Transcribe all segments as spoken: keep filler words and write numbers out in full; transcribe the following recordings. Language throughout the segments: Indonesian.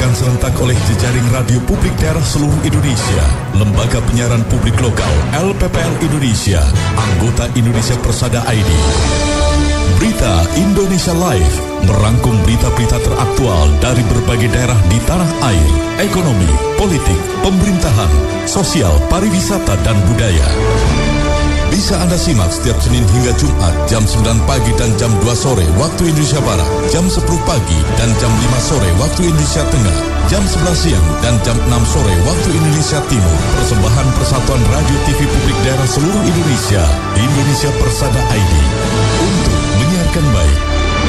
disiarkan serentak oleh jejaring radio publik daerah seluruh Indonesia, Lembaga Penyiaran Publik Lokal L P P L Indonesia, anggota Indonesia Persada I D. Berita Indonesia Live merangkum berita-berita teraktual dari berbagai daerah di tanah air, ekonomi, politik, pemerintahan, sosial, pariwisata, dan budaya. Bisa Anda simak setiap Senin hingga Jumat jam sembilan pagi dan jam dua sore waktu Indonesia Barat, jam sepuluh pagi dan jam lima sore waktu Indonesia Tengah, jam sebelas siang dan jam enam sore waktu Indonesia Timur. Persembahan Persatuan Radio T V Publik Daerah seluruh Indonesia, Indonesia Persada I D, untuk menyiarkan baik.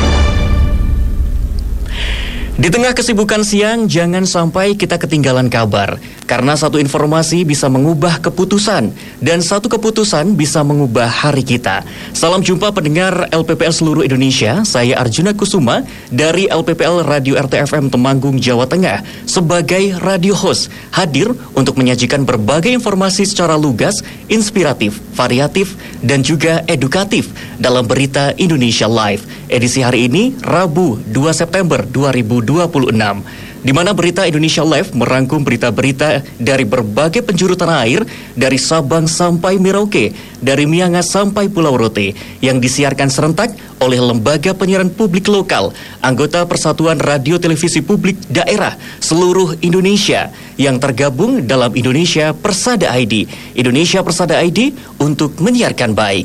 Di tengah kesibukan siang, jangan sampai kita ketinggalan kabar. Karena satu informasi bisa mengubah keputusan, dan satu keputusan bisa mengubah hari kita. Salam jumpa pendengar L P P L seluruh Indonesia. Saya Arjuna Kusuma dari L P P L Radio R T F M Temanggung, Jawa Tengah, sebagai radio host, hadir untuk menyajikan berbagai informasi secara lugas, inspiratif, variatif, dan juga edukatif dalam Berita Indonesia Live. Edisi hari ini, Rabu dua September dua ribu dua puluh enam, di mana Berita Indonesia Live merangkum berita-berita dari berbagai penjuru tanah air, dari Sabang sampai Merauke, dari Miangas sampai Pulau Rote, yang disiarkan serentak oleh Lembaga Penyiaran Publik Lokal, anggota Persatuan Radio Televisi Publik Daerah seluruh Indonesia, yang tergabung dalam Indonesia Persada I D. Indonesia Persada I D untuk menyiarkan baik.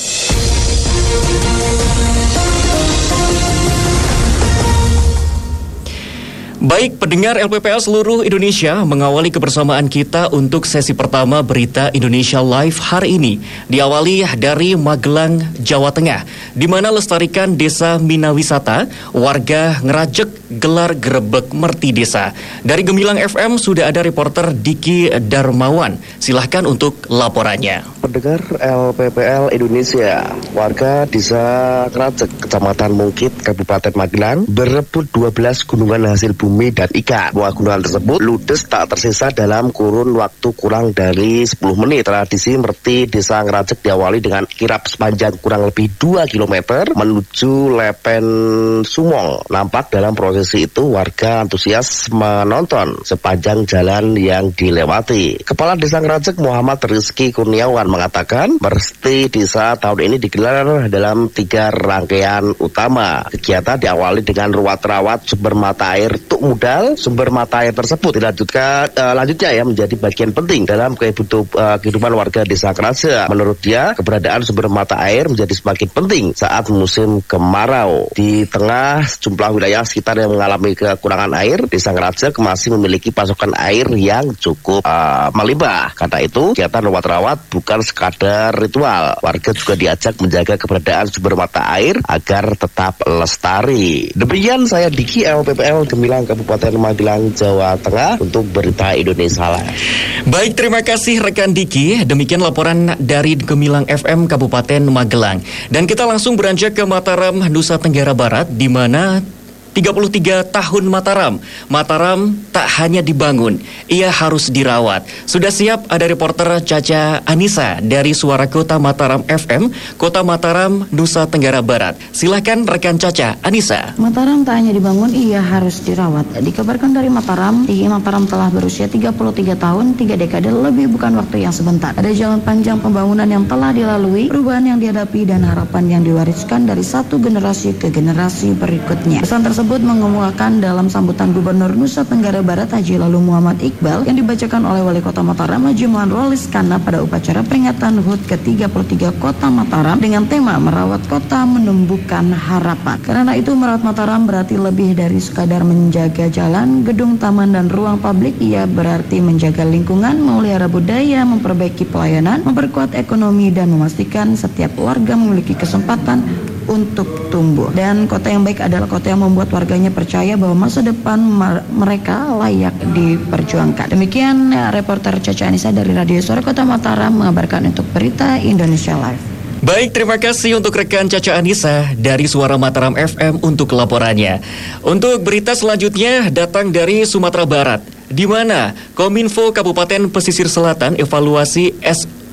Baik, pendengar L P P L seluruh Indonesia, mengawali kebersamaan kita untuk sesi pertama Berita Indonesia Live hari ini. Diawali dari Magelang, Jawa Tengah, di mana lestarikan Desa Minawisata, warga ngerajek gelar grebek merti desa. Dari Gemilang F M sudah ada reporter Diki Darmawan. Silahkan untuk laporannya. Pendengar L P P L Indonesia, warga Desa Ngerajek, Kecamatan Mungkit, Kabupaten Magelang, berebut dua belas gunungan hasil bumi dan ikan. Buah gunungan tersebut ludes tak tersisa dalam kurun waktu kurang dari sepuluh menit. Tradisi merti Desa Ngerajek diawali dengan kirap sepanjang kurang lebih dua kilometer menuju Lepen Sumong. Nampak dalam prosesi itu warga antusias menonton sepanjang jalan yang dilewati. Kepala Desa Ngerajek Muhammad Rizky Kurniawan mengatakan merti desa tahun ini digelar dalam tiga rangkaian utama. Kegiatan diawali dengan ruat rawat sumber mata air Tuk Mudal. Sumber mata air tersebut dilanjutkan uh, lanjutnya ya menjadi bagian penting dalam kehidup, uh, kehidupan warga Desa Ngerajek. Menurut dia, keberadaan sumber mata air menjadi semakin penting saat musim kemarau. Di tengah sejumlah wilayah sekitar yang mengalami kekurangan air, Desa Ngerajek masih memiliki pasokan air yang cukup uh, melimpah. Karena itu, kegiatan rawat-rawat bukan sekadar ritual. Warga juga diajak menjaga keberadaan sumber mata air agar tetap lestari. Demikian saya Diki, L P P L Gemilang, Kabupaten Magelang, Jawa Tengah, untuk Berita Indonesia Live. Baik, terima kasih rekan Diki. Demikian laporan dari Gemilang F M Kabupaten Magelang. Dan kita langsung beranjak ke Mataram, Nusa Tenggara Barat, di mana tiga puluh tiga tahun Mataram. Mataram tak hanya dibangun, ia harus dirawat. Sudah siap ada reporter Caca Anissa dari Suara Kota Mataram F M, Kota Mataram, Nusa Tenggara Barat. Silahkan rekan Caca Anissa. Mataram tak hanya dibangun, ia harus dirawat. Dikabarkan dari Mataram, tinggi Mataram telah berusia tiga puluh tiga tahun, tiga dekade lebih bukan waktu yang sebentar. Ada jalan panjang pembangunan yang telah dilalui, perubahan yang dihadapi, dan harapan yang diwariskan dari satu generasi ke generasi berikutnya. Pesan tersebut tersebut mengemukakan dalam sambutan Gubernur Nusa Tenggara Barat Haji Lalu Muhammad Iqbal yang dibacakan oleh Wali Kota Mataram Haji Muhammad Rolis Kana pada upacara peringatan H U T ke tiga puluh tiga Kota Mataram dengan tema merawat kota menumbuhkan harapan. Karena itu merawat Mataram berarti lebih dari sekadar menjaga jalan, gedung, taman, dan ruang publik. Ia berarti menjaga lingkungan, memelihara budaya, memperbaiki pelayanan, memperkuat ekonomi, dan memastikan setiap warga memiliki kesempatan untuk tumbuh. Dan kota yang baik adalah kota yang membuat warganya percaya bahwa masa depan mereka layak diperjuangkan. Demikian ya, reporter Caca Anissa dari Radio Suara Kota Mataram mengabarkan untuk Berita Indonesia Live. Baik, terima kasih untuk rekan Caca Anissa dari Suara Mataram F M untuk laporannya. Untuk berita selanjutnya datang dari Sumatera Barat, di mana Kominfo Kabupaten Pesisir Selatan evaluasi S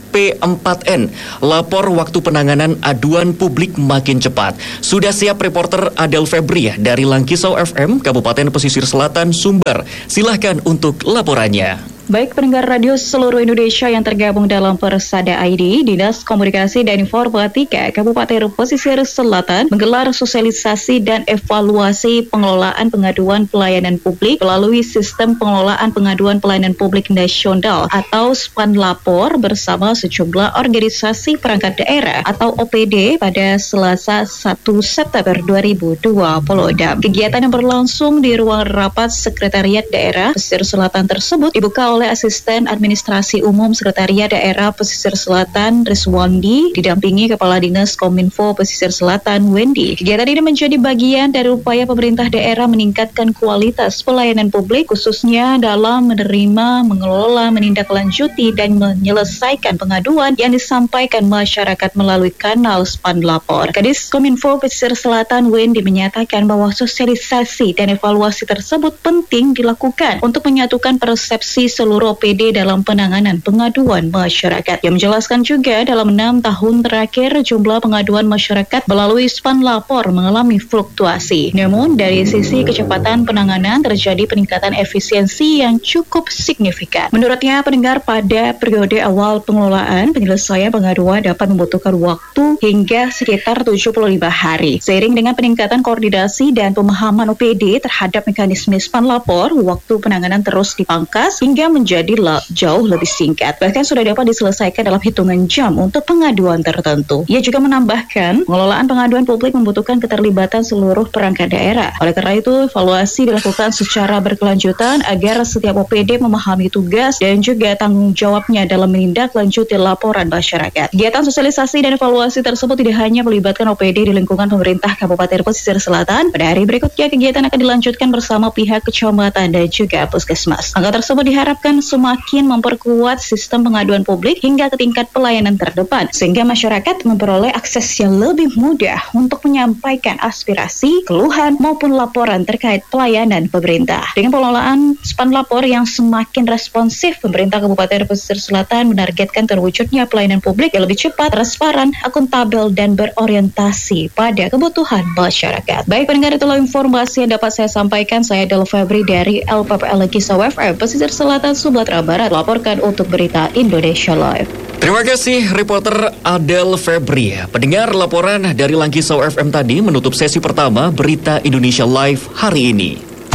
P empat N. Lapor waktu penanganan aduan publik makin cepat. Sudah siap reporter Adel Febri dari Langkisau F M, Kabupaten Pesisir Selatan, Sumber. Silahkan untuk laporannya. Baik pendengar radio seluruh Indonesia yang tergabung dalam Persada I D, Dinas Komunikasi dan Informatika Kabupaten Pesisir Selatan menggelar sosialisasi dan evaluasi pengelolaan pengaduan pelayanan publik melalui Sistem Pengelolaan Pengaduan Pelayanan Publik Nasional atau SPANLAPOR bersama sejumlah organisasi perangkat daerah atau O P D pada Selasa satu September dua ribu dua puluh enam. Kegiatan yang berlangsung di ruang rapat Sekretariat Daerah Pesisir Selatan tersebut dibuka oleh oleh Asisten Administrasi Umum Sekretariat Daerah Pesisir Selatan Rizwandi didampingi Kepala Dinas Kominfo Pesisir Selatan Wendy. Kegiatan ini menjadi bagian dari upaya pemerintah daerah meningkatkan kualitas pelayanan publik khususnya dalam menerima, mengelola, menindaklanjuti dan menyelesaikan pengaduan yang disampaikan masyarakat melalui kanal SPANLAPOR. Kadis Kominfo Pesisir Selatan Wendy menyatakan bahwa sosialisasi dan evaluasi tersebut penting dilakukan untuk menyatukan persepsi seluruh seluruh O P D dalam penanganan pengaduan masyarakat. Yang menjelaskan juga dalam enam tahun terakhir jumlah pengaduan masyarakat melalui SPANLAPOR mengalami fluktuasi. Namun dari sisi kecepatan penanganan terjadi peningkatan efisiensi yang cukup signifikan. Menurutnya pendengar pada periode awal pengelolaan penyelesaian pengaduan dapat membutuhkan waktu hingga sekitar tujuh puluh lima hari. Seiring dengan peningkatan koordinasi dan pemahaman O P D terhadap mekanisme SPANLAPOR, waktu penanganan terus dipangkas hingga menjadi la- jauh lebih singkat. Bahkan sudah dapat diselesaikan dalam hitungan jam untuk pengaduan tertentu. Ia juga menambahkan, pengelolaan pengaduan publik membutuhkan keterlibatan seluruh perangkat daerah. Oleh karena itu, evaluasi dilakukan secara berkelanjutan agar setiap O P D memahami tugas dan juga tanggung jawabnya dalam menindaklanjuti laporan masyarakat. Kegiatan sosialisasi dan evaluasi tersebut tidak hanya melibatkan O P D di lingkungan pemerintah Kabupaten Pesisir Selatan. Pada hari berikutnya, kegiatan akan dilanjutkan bersama pihak kecamatan dan juga puskesmas. Angka tersebut diharapkan semakin memperkuat sistem pengaduan publik hingga ke tingkat pelayanan terdepan, sehingga masyarakat memperoleh akses yang lebih mudah untuk menyampaikan aspirasi, keluhan, maupun laporan terkait pelayanan pemerintah. Dengan pengelolaan SPANLAPOR yang semakin responsif, pemerintah Kabupaten Pesisir Selatan menargetkan terwujudnya pelayanan publik yang lebih cepat, transparan, akuntabel, dan berorientasi pada kebutuhan masyarakat. Baik pendengar, itulah informasi yang dapat saya sampaikan. Saya Adel Febri dari L P P L Langkisau F M Pesisir Selatan, Sumatera Barat, laporkan untuk Berita Indonesia Live. Terima kasih reporter Adel Febri. Pendengar, laporan dari Langkisau F M tadi menutup sesi pertama Berita Indonesia Live hari ini.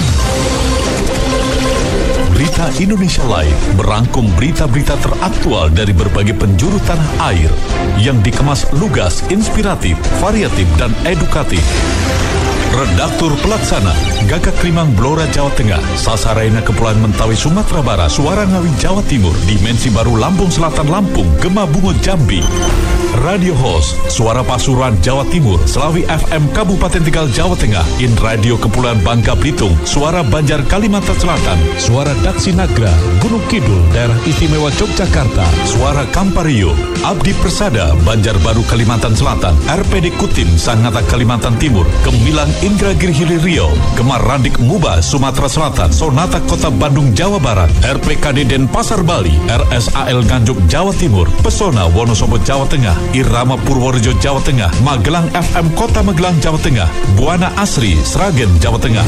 Berita Indonesia Live berangkum berita-berita teraktual dari berbagai penjuru tanah air yang dikemas lugas, inspiratif, variatif, dan edukatif. Redaktur Pelaksana Gagak Limang Blora Jawa Tengah, Sasaraina Kepulauan Mentawai Sumatera Barat, Suara Ngawi Jawa Timur, Dimensi Baru Lampung Selatan Lampung, Gema Bungo Jambi. Radio Host Suara Pasuruan Jawa Timur, Selawi F M Kabupaten Tegal Jawa Tengah, In Radio Kepulauan Bangka Belitung, Suara Banjar Kalimantan Selatan, Suara Daksi Nagra Gunung Kidul Daerah Istimewa Yogyakarta, Suara Kampario Abdi Persada Banjarbaru Kalimantan Selatan, R P D Kutim Sangatta Kalimantan Timur, Gemilang Indragiri Hilir Riau, Gemar Randik Muba Sumatera Selatan, Sonata Kota Bandung Jawa Barat, R P K D Denpasar Bali, R S A L Nganjuk Jawa Timur, Pesona Wonosobo Jawa Tengah, Irama Purworejo Jawa Tengah, Magelang F M Kota Magelang Jawa Tengah, Buana Asri Sragen Jawa Tengah,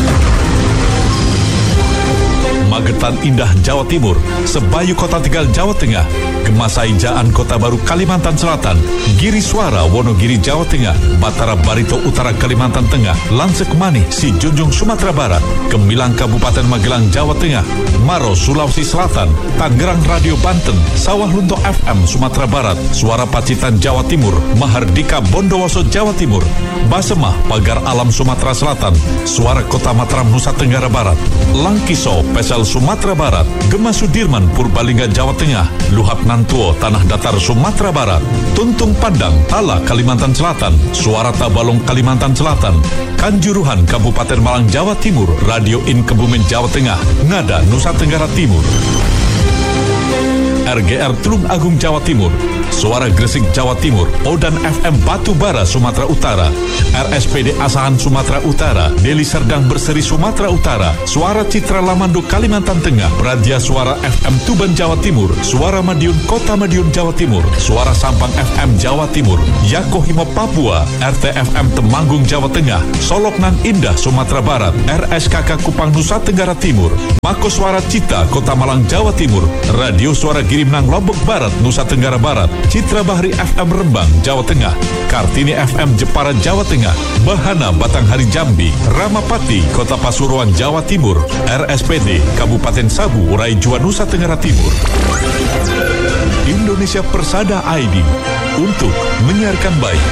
Magetan Indah Jawa Timur, Sebayu Kota Tegal Jawa Tengah, Gemasai Jaan Kota Baru Kalimantan Selatan, Giri Suara Wonogiri Jawa Tengah, Batara Barito Utara Kalimantan Tengah, Lansek Manih Si Junjung Sumatera Barat, Gemilang Kabupaten Magelang Jawa Tengah, Maros Sulawesi Selatan, Tangerang Radio Banten, Sawah Lunto F M Sumatera Barat, Suara Pacitan Jawa Timur, Mahardika Bondowoso Jawa Timur, Basemah Pagar Alam Sumatera Selatan, Suara Kota Mataram Nusa Tenggara Barat, Langkisau Pesel Sumatera Barat, Gema Sudirman Purbalingga Jawa Tengah, Luhak Nantuo Tanah Datar Sumatera Barat, Tuntung Padang Tala Kalimantan Selatan, Suara Tabalong Kalimantan Selatan, Kanjuruhan Kabupaten Malang Jawa Timur, Radio In Kebumen Jawa Tengah, Ngada Nusa Tenggara Timur. R G R Tulung Agung Jawa Timur, Suara Gresik Jawa Timur, Odan F M Batubara Sumatera Utara, R S P D Asahan Sumatera Utara, Deli Serdang Berseri Sumatera Utara, Suara Citra Lamando Kalimantan Tengah, Radia Suara F M Tuban Jawa Timur, Suara Madiun Kota Madiun Jawa Timur, Suara Sampang F M Jawa Timur, Yakohimo Papua, R T F M Temanggung Jawa Tengah, Solok Nan Indah Sumatera Barat, R S K K Kupang Nusa Tenggara Timur, Mako Suara Cita Kota Malang Jawa Timur, Radio Suara Girimnang Lombok Barat Nusa Tenggara Barat, Citra Bahri F M Rembang Jawa Tengah, Kartini F M Jepara Jawa Tengah, Bahana Batanghari Jambi, Ramapati Kota Pasuruan Jawa Timur, R S P D Kabupaten Sabu Raijua Nusa Tenggara Timur. Indonesia Persada I D untuk menyiarkan baik.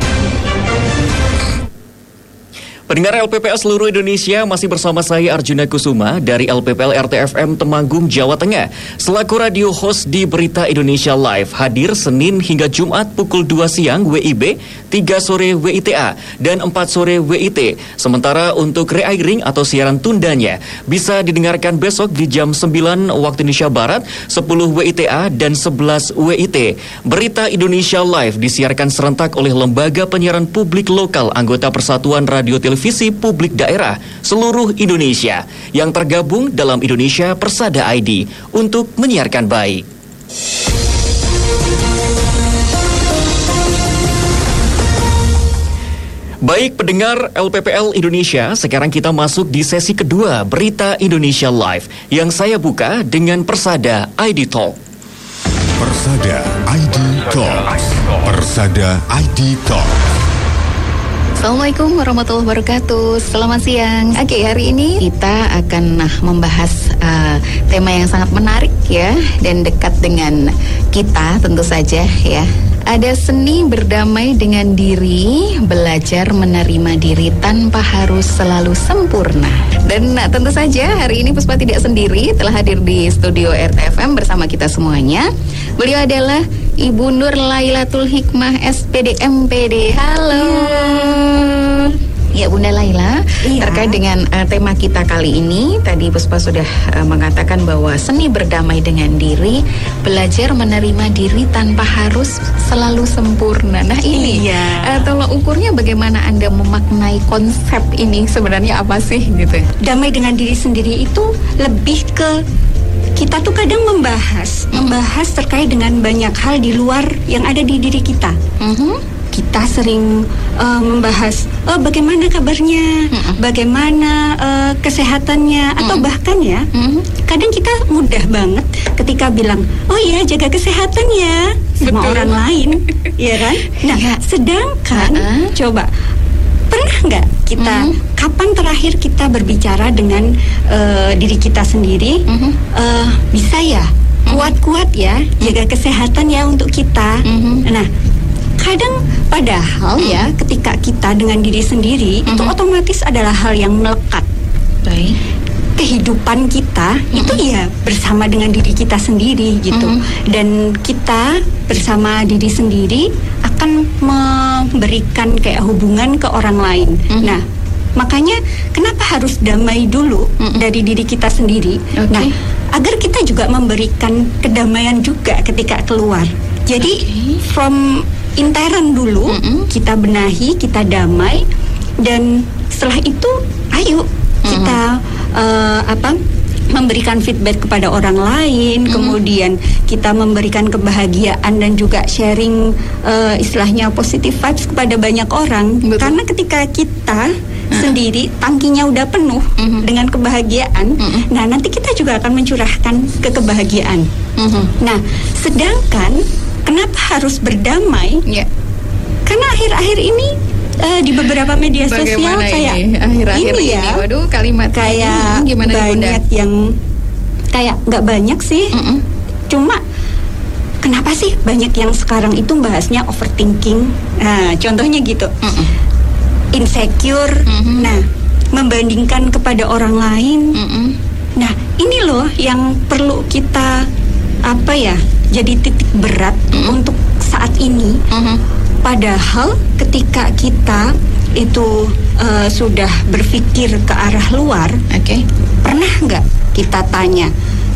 Pendengar L P P L seluruh Indonesia, masih bersama saya Arjuna Kusuma dari L P P L R T F M Temanggung, Jawa Tengah. Selaku radio host di Berita Indonesia Live, hadir Senin hingga Jumat pukul dua siang W I B, tiga sore W I T A, dan empat sore W I T. Sementara untuk re-airing atau siaran tundanya bisa didengarkan besok di jam sembilan waktu Indonesia Barat, sepuluh W I T A, dan sebelas W I T. Berita Indonesia Live disiarkan serentak oleh Lembaga Penyiaran Publik Lokal anggota Persatuan Radio Televisi Televisi Publik Daerah seluruh Indonesia yang tergabung dalam Indonesia Persada I D untuk menyiarkan baik. Baik pendengar L P P L Indonesia, sekarang kita masuk di sesi kedua Berita Indonesia Live yang saya buka dengan Persada I D Talk. Persada I D Talk. Persada I D Talk. Assalamualaikum warahmatullahi wabarakatuh. Selamat siang. Oke, hari ini kita akan nah, membahas uh, tema yang sangat menarik ya dan dekat dengan kita tentu saja ya. Ada seni berdamai dengan diri, belajar menerima diri tanpa harus selalu sempurna. Dan nah, tentu saja hari ini Puspa tidak sendiri, telah hadir di studio R T F M bersama kita semuanya. Beliau adalah Ibu Nur Lailatul Hikmah S P D M P D. Halo. Ya Bunda Laila, iya. Terkait dengan uh, tema kita kali ini, tadi Puspa sudah uh, mengatakan bahwa seni berdamai dengan diri, belajar menerima diri tanpa harus selalu sempurna. Nah ini, iya. uh, tolong ukurnya bagaimana Anda memaknai konsep ini, sebenarnya apa sih gitu? Damai dengan diri sendiri itu lebih ke kita tuh kadang membahas, mm-hmm. membahas terkait dengan banyak hal di luar yang ada di diri kita. Mm-hmm. Kita sering uh, membahas oh, bagaimana kabarnya, mm-hmm. bagaimana uh, kesehatannya, mm-hmm. atau bahkan ya, mm-hmm. kadang kita mudah banget ketika bilang, oh ya jaga kesehatan ya, sama Betul. Orang lain, ya kan? Nah, ya. sedangkan uh-uh. coba pernah nggak kita mm-hmm. kapan terakhir kita berbicara dengan uh, diri kita sendiri? Mm-hmm. uh, bisa ya, mm-hmm. kuat-kuat ya, jaga kesehatan ya untuk kita. Mm-hmm. Nah. Kadang padahal mm-hmm. ya ketika kita dengan diri sendiri mm-hmm. itu otomatis adalah hal yang melekat. Baik. Kehidupan kita mm-hmm. itu ya bersama dengan diri kita sendiri gitu. Mm-hmm. Dan kita bersama diri sendiri akan memberikan kayak hubungan ke orang lain. Mm-hmm. Nah, makanya kenapa harus damai dulu mm-hmm. dari diri kita sendiri? Okay. Nah, agar kita juga memberikan kedamaian juga ketika keluar. Jadi okay. from intern dulu, mm-hmm. kita benahi, kita damai, dan setelah itu, ayo mm-hmm. kita uh, apa memberikan feedback kepada orang lain, mm-hmm. kemudian kita memberikan kebahagiaan dan juga sharing uh, istilahnya positive vibes kepada banyak orang. Betul. Karena ketika kita mm-hmm. sendiri tangkinya udah penuh mm-hmm. dengan kebahagiaan, mm-hmm. nah nanti kita juga akan mencurahkan ke kebahagiaan. Mm-hmm. Nah, sedangkan kenapa harus berdamai? Ya. Karena akhir-akhir ini uh, di beberapa media sosial kayak ini? Akhir-akhir ini, ini ya, waduh kalimat kayak ini, gimana banyak Bunda? Yang kayak nggak banyak sih. Mm-mm. Cuma kenapa sih banyak yang sekarang itu bahasnya overthinking? Nah, contohnya gitu. Mm-mm. Insecure. Mm-hmm. Nah, membandingkan kepada orang lain. Mm-mm. Nah, ini loh yang perlu kita apa ya? Jadi titik berat mm-hmm. untuk saat ini. Mm-hmm. Padahal ketika kita itu uh, sudah berpikir ke arah luar, okay. pernah nggak kita tanya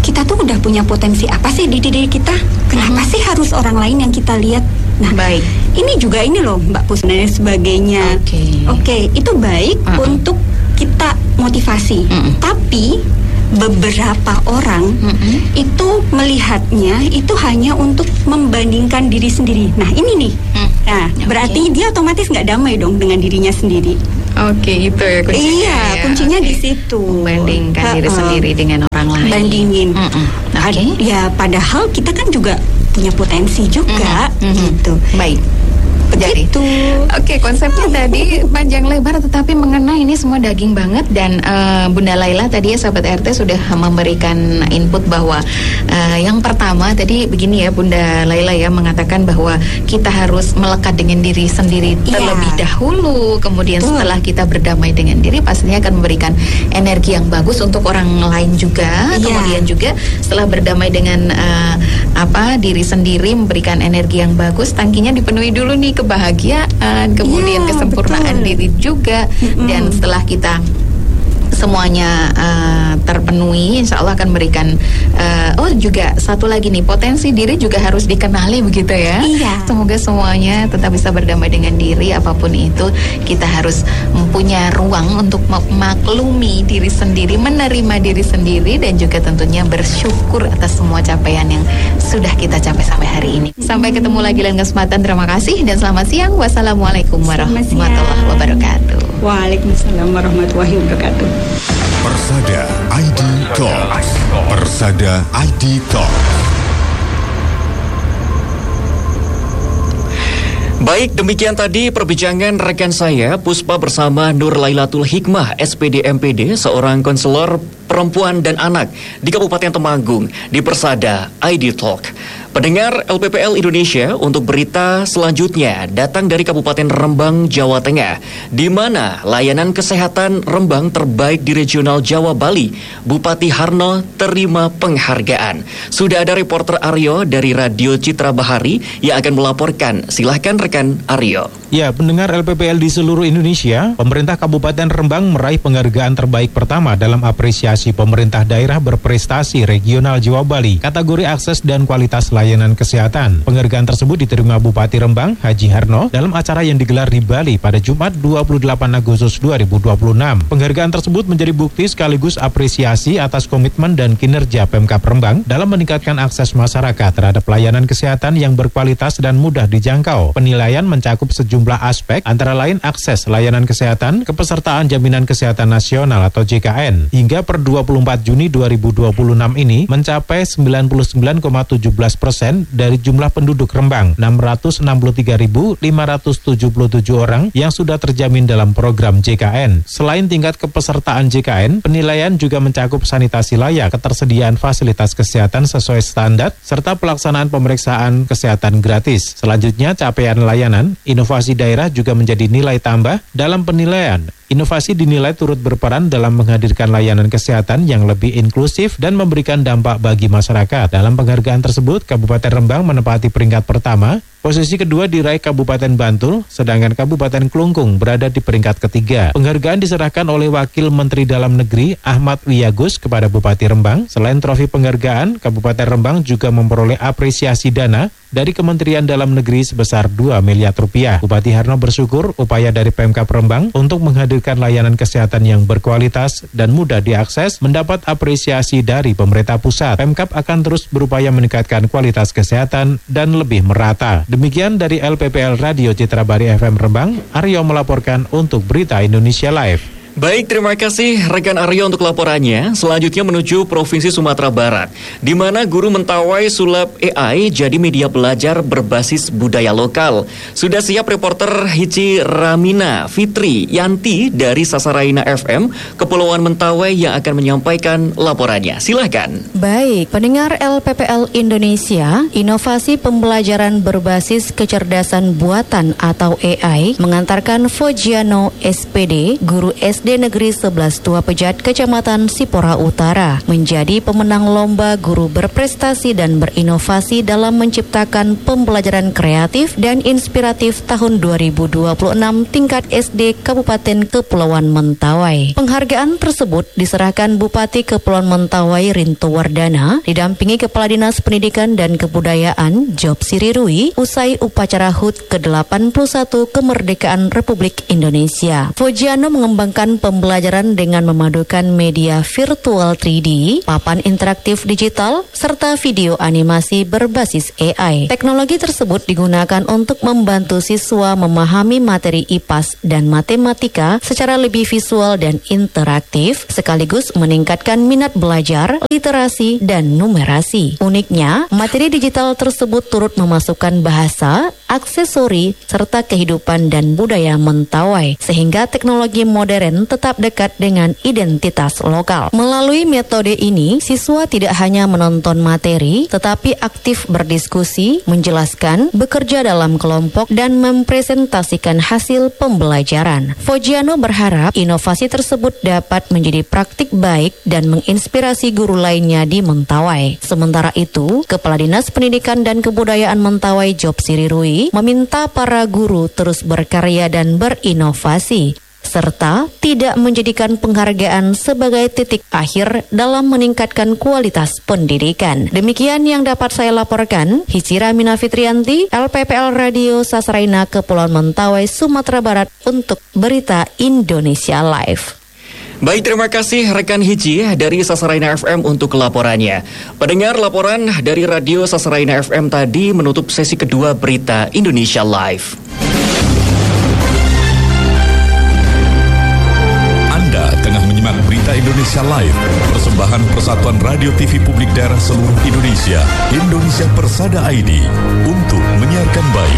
kita tuh udah punya potensi apa sih di diri kita? Kenapa hmm. sih harus orang lain yang kita lihat? Nah, baik. Ini juga ini loh Mbak Pus dan sebagainya. Oke. Okay. Oke, okay, itu baik uh-uh. untuk kita motivasi. Uh-uh. Tapi beberapa orang uh-uh. itu melihatnya itu hanya untuk membandingkan diri sendiri. Nah, ini nih. Uh. Nah, okay. berarti dia otomatis nggak damai dong dengan dirinya sendiri. Oke, okay, itu ya kuncinya. Iya, ya. kuncinya okay. di situ. Membandingkan uh-uh. diri sendiri dengan orang lain. Bandingin. Uh-uh. Okay. Ya, padahal kita kan juga punya potensi juga, uh-huh. gitu. Baik. Jadi, oke, konsepnya tadi panjang lebar tetapi mengena ini semua daging banget. Dan uh, Bunda Laila tadi ya sahabat R T sudah memberikan input bahwa uh, yang pertama tadi begini ya Bunda Laila ya, mengatakan bahwa kita harus melekat dengan diri sendiri terlebih yeah. dahulu. Kemudian Betul. setelah kita berdamai dengan diri pastinya akan memberikan energi yang bagus untuk orang lain juga. yeah. Kemudian juga setelah berdamai dengan uh, apa diri sendiri, memberikan energi yang bagus, tangkinya dipenuhi dulu nih kebahagiaan, kemudian ya, kesempurnaan betul. diri juga. Mm-hmm. Dan setelah kita semuanya uh, terpenuhi, insya Allah akan memberikan uh, oh juga satu lagi nih, potensi diri juga harus dikenali begitu ya. Iya. Semoga semuanya tetap bisa berdamai dengan diri. Apapun itu kita harus mempunyai ruang untuk memaklumi diri sendiri, menerima diri sendiri, dan juga tentunya bersyukur atas semua capaian yang sudah kita capai sampai hari ini. Sampai ketemu lagi lain kesempatan. Terima kasih dan selamat siang. Wassalamualaikum warahmatullahi wabarakatuh. Waalaikumsalam warahmatullahi wabarakatuh. Persada I D Talks. Persada I D Talks. Baik, demikian tadi perbincangan rekan saya Puspa bersama Nur Lailatul Hikmah, S P D M P D, seorang konselor perempuan dan anak di Kabupaten Temanggung di Persada I D Talk. Pendengar L P P L Indonesia, untuk berita selanjutnya datang dari Kabupaten Rembang, Jawa Tengah, di mana layanan kesehatan Rembang terbaik di regional Jawa Bali. Bupati Harno terima penghargaan. Sudah ada reporter Aryo dari Radio Citra Bahari yang akan melaporkan. Silahkan rekan Aryo. Ya, pendengar L P P L di seluruh Indonesia, pemerintah Kabupaten Rembang meraih penghargaan terbaik pertama dalam apresiasi pemerintah daerah berprestasi regional Jawa Bali, kategori akses dan kualitas layanan kesehatan. Penghargaan tersebut diterima Bupati Rembang, Haji Harno, dalam acara yang digelar di Bali pada Jumat dua puluh delapan Agustus dua ribu dua puluh enam. Penghargaan tersebut menjadi bukti sekaligus apresiasi atas komitmen dan kinerja Pemkab Rembang dalam meningkatkan akses masyarakat terhadap layanan kesehatan yang berkualitas dan mudah dijangkau. Penilaian mencakup sejumlah aspek, antara lain akses layanan kesehatan, kepesertaan Jaminan Kesehatan Nasional atau J K N. Hingga per dua puluh empat Juni dua ribu dua puluh enam ini mencapai sembilan puluh sembilan koma satu tujuh persen dari jumlah penduduk Rembang, enam ratus enam puluh tiga ribu lima ratus tujuh puluh tujuh orang yang sudah terjamin dalam program J K N. Selain tingkat kepesertaan J K N, penilaian juga mencakup sanitasi layak, ketersediaan fasilitas kesehatan sesuai standar, serta pelaksanaan pemeriksaan kesehatan gratis. Selanjutnya, capaian layanan, inovasi daerah juga menjadi nilai tambah dalam penilaian. Inovasi dinilai turut berperan dalam menghadirkan layanan kesehatan yang lebih inklusif dan memberikan dampak bagi masyarakat. Dalam penghargaan tersebut, Kabupaten Rembang menempati peringkat pertama. Posisi kedua diraih Kabupaten Bantul, sedangkan Kabupaten Klungkung berada di peringkat ketiga. Penghargaan diserahkan oleh Wakil Menteri Dalam Negeri Ahmad Wiyagus kepada Bupati Rembang. Selain trofi penghargaan, Kabupaten Rembang juga memperoleh apresiasi dana dari Kementerian Dalam Negeri sebesar dua miliar rupiah. Bupati Harno bersyukur upaya dari Pemkab Rembang untuk menghadirkan layanan kesehatan yang berkualitas dan mudah diakses mendapat apresiasi dari pemerintah pusat. Pemkab akan terus berupaya meningkatkan kualitas kesehatan dan lebih merata. Demikian dari L P P L Radio Citra Bahari F M Rembang, Aryo melaporkan untuk Berita Indonesia Live. Baik, terima kasih rekan Aryo untuk laporannya. Selanjutnya menuju Provinsi Sumatera Barat, di mana guru mentawai sulap A I jadi media belajar berbasis budaya lokal. Sudah siap reporter Hici Ramina Fitri Yanti dari Sasaraina F M, Kepulauan Mentawai, yang akan menyampaikan laporannya. Silahkan. Baik, pendengar L P P L Indonesia, inovasi pembelajaran berbasis kecerdasan buatan atau A I mengantarkan Fogiano S P D, guru S S D Negeri sebelas Tua Pejat, Kecamatan Sipora Utara, menjadi pemenang lomba guru berprestasi dan berinovasi dalam menciptakan pembelajaran kreatif dan inspiratif tahun dua ribu dua puluh enam tingkat S D Kabupaten Kepulauan Mentawai. Penghargaan tersebut diserahkan Bupati Kepulauan Mentawai Rinto Wardana didampingi Kepala Dinas Pendidikan dan Kebudayaan Job Sirirui usai upacara H U T ke delapan puluh satu Kemerdekaan Republik Indonesia. Fojiano mengembangkan pembelajaran dengan memadukan media virtual tiga D, papan interaktif digital, serta video animasi berbasis A I. Teknologi tersebut digunakan untuk membantu siswa memahami materi I P A S dan matematika secara lebih visual dan interaktif, sekaligus meningkatkan minat belajar, literasi, dan numerasi. Uniknya, materi digital tersebut turut memasukkan bahasa, aksesori, serta kehidupan dan budaya Mentawai, sehingga teknologi modern tetap dekat dengan identitas lokal. Melalui metode ini, siswa tidak hanya menonton materi, tetapi aktif berdiskusi, menjelaskan, bekerja dalam kelompok, dan mempresentasikan hasil pembelajaran. Fojiano berharap inovasi tersebut dapat menjadi praktik baik dan menginspirasi guru lainnya di Mentawai. Sementara itu, Kepala Dinas Pendidikan dan Kebudayaan Mentawai Job Sirirui meminta para guru terus berkarya dan berinovasi, serta tidak menjadikan penghargaan sebagai titik akhir dalam meningkatkan kualitas pendidikan. Demikian yang dapat saya laporkan. Hijira Mina Fitrianti, L P P L Radio Sasaraina, Kepulauan Mentawai, Sumatera Barat untuk Berita Indonesia Live. Baik, terima kasih rekan Hiji dari Sasaraina F M untuk laporannya. Pendengar, laporan dari Radio Sasaraina F M tadi menutup sesi kedua Berita Indonesia Live. Anda tengah menyimak Berita Indonesia Live, persembahan Persatuan Radio T V Publik Daerah Seluruh Indonesia, Indonesia Persada I D, untuk menyiarkan baik.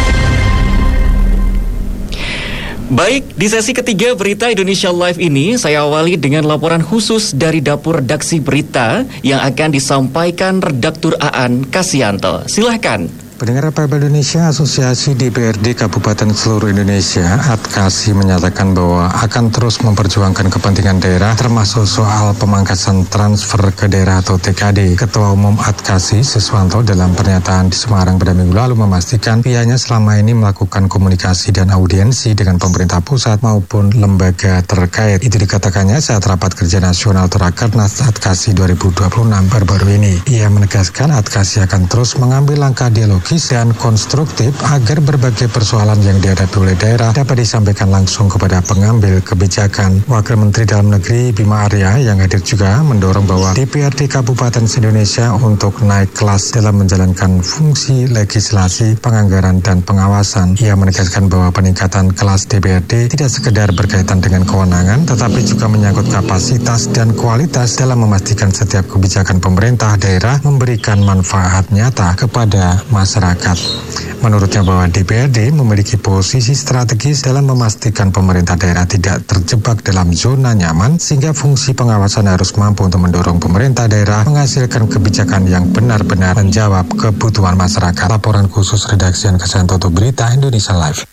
Baik, di sesi ketiga Berita Indonesia Live ini, saya awali dengan laporan khusus dari Dapur Redaksi Berita yang akan disampaikan Redaktur Aan Kasianto. Silahkan. Pendengar P P L Indonesia, Asosiasi D P R D Kabupaten Seluruh Indonesia, A D K A S I, menyatakan bahwa akan terus memperjuangkan kepentingan daerah, termasuk soal pemangkasan transfer ke daerah atau T K D. Ketua Umum A D K A S I, Siswanto, dalam pernyataan di Semarang pada minggu lalu memastikan pihaknya selama ini melakukan komunikasi dan audiensi dengan pemerintah pusat maupun lembaga terkait. Itu dikatakannya saat rapat kerja nasional atau Rakernas A D K A S I dua ribu dua puluh enam baru-baru ini. Ia menegaskan A D K A S I akan terus mengambil langkah dialog dan konstruktif agar berbagai persoalan yang dihadapi oleh daerah dapat disampaikan langsung kepada pengambil kebijakan. Wakil Menteri Dalam Negeri Bima Arya yang hadir juga mendorong bahwa D P R D Kabupaten se-Indonesia untuk naik kelas dalam menjalankan fungsi legislasi, penganggaran, dan pengawasan. Ia menegaskan bahwa peningkatan kelas D P R D tidak sekedar berkaitan dengan kewenangan, tetapi juga menyangkut kapasitas dan kualitas dalam memastikan setiap kebijakan pemerintah daerah memberikan manfaat nyata kepada masyarakat. Masyarakat. Menurutnya bahwa D P R D memiliki posisi strategis dalam memastikan pemerintah daerah tidak terjebak dalam zona nyaman, sehingga fungsi pengawasan harus mampu untuk mendorong pemerintah daerah menghasilkan kebijakan yang benar-benar menjawab kebutuhan masyarakat. Laporan khusus Redaksi Aan Kasianto untuk Berita Indonesia Live.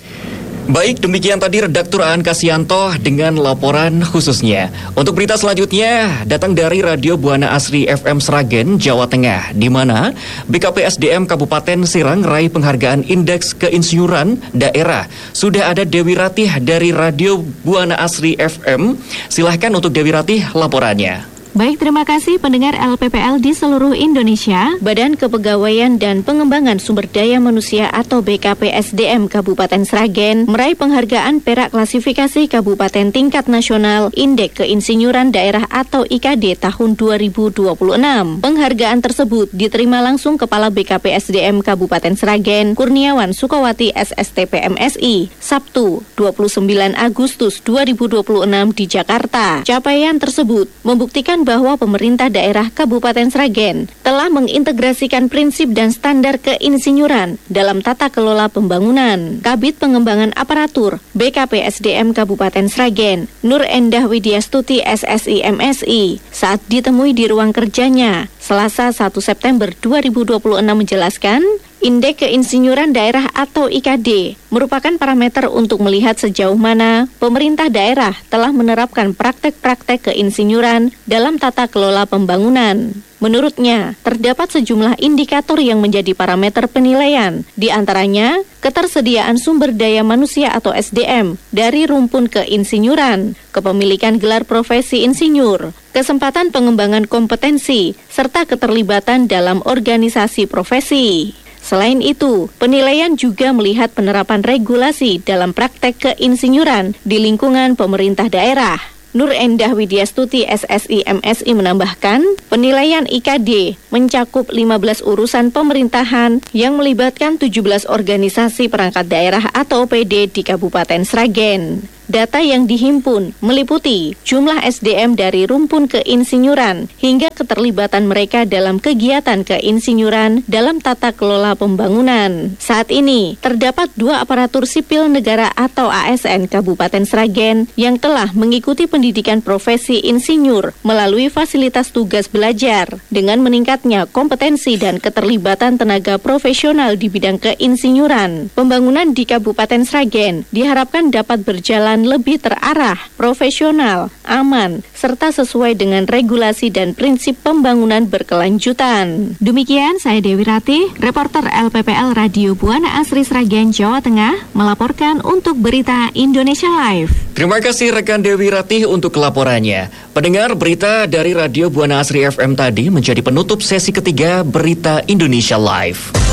Baik, demikian tadi Redaktur Aan Kasianto dengan laporan khususnya. Untuk berita selanjutnya datang dari Radio Buana Asri F M Sragen, Jawa Tengah, di mana B K P S D M Kabupaten Serang raih penghargaan Indeks Keinsinyuran Daerah. Sudah ada Dewi Ratih dari Radio Buana Asri F M. Silahkan untuk Dewi Ratih laporannya. Baik, terima kasih pendengar L P P L di seluruh Indonesia. Badan Kepegawaian dan Pengembangan Sumber Daya Manusia atau B K P S D M Kabupaten Sragen meraih penghargaan perak klasifikasi Kabupaten tingkat nasional Indeks Keinsinyuran Daerah atau I K D tahun dua ribu dua puluh enam. Penghargaan tersebut diterima langsung Kepala B K P S D M Kabupaten Sragen, Kurniawan Sukawati S S T P M S I, Sabtu dua puluh sembilan Agustus dua ribu dua puluh enam di Jakarta. Capaian tersebut membuktikan bahwa pemerintah daerah Kabupaten Sragen telah mengintegrasikan prinsip dan standar keinsinyuran dalam tata kelola pembangunan. Kabid Pengembangan Aparatur B K P S D M Kabupaten Sragen, Nur Endah Widyastuti S S I M S I, saat ditemui di ruang kerjanya Selasa satu September dua ribu dua puluh enam menjelaskan, Indeks Keinsinyuran Daerah atau I K D merupakan parameter untuk melihat sejauh mana pemerintah daerah telah menerapkan praktek-praktek keinsinyuran dalam tata kelola pembangunan. Menurutnya, terdapat sejumlah indikator yang menjadi parameter penilaian, di antaranya ketersediaan sumber daya manusia atau S D M dari rumpun keinsinyuran, kepemilikan gelar profesi insinyur, kesempatan pengembangan kompetensi, serta keterlibatan dalam organisasi profesi. Selain itu, penilaian juga melihat penerapan regulasi dalam praktek keinsinyuran di lingkungan pemerintah daerah. Nur Endah Widyastuti S S I M S I menambahkan, penilaian I K D mencakup lima belas urusan pemerintahan yang melibatkan tujuh belas organisasi perangkat daerah atau O P D di Kabupaten Sragen. Data yang dihimpun meliputi jumlah S D M dari rumpun keinsinyuran hingga keterlibatan mereka dalam kegiatan keinsinyuran dalam tata kelola pembangunan. Saat ini, terdapat dua aparatur sipil negara atau A S N Kabupaten Sragen yang telah mengikuti pendidikan profesi insinyur melalui fasilitas tugas belajar. Dengan meningkatnya kompetensi dan keterlibatan tenaga profesional di bidang keinsinyuran, pembangunan di Kabupaten Sragen diharapkan dapat berjalan lebih terarah, profesional, aman, serta sesuai dengan regulasi dan prinsip pembangunan berkelanjutan. Demikian saya Dewi Ratih, reporter L P P L Radio Buana Asri Sragen, Jawa Tengah, melaporkan untuk Berita Indonesia Live. Terima kasih rekan Dewi Ratih untuk laporannya. Pendengar, berita dari Radio Buana Asri F M tadi menjadi penutup sesi ketiga Berita Indonesia Live.